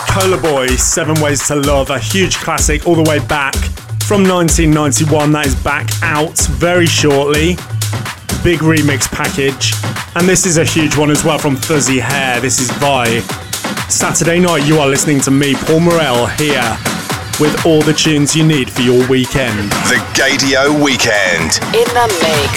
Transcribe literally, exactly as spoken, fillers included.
Polar Boy, Seven Ways to Love, a huge classic all the way back from nineteen ninety-one. That is back out very shortly. Big remix package. And this is a huge one as well from Fuzzy Hair. This is Vi. Saturday night, you are listening to me, Paul Morel, here with all the tunes you need for your weekend. The Gaydio Weekend. In the mix.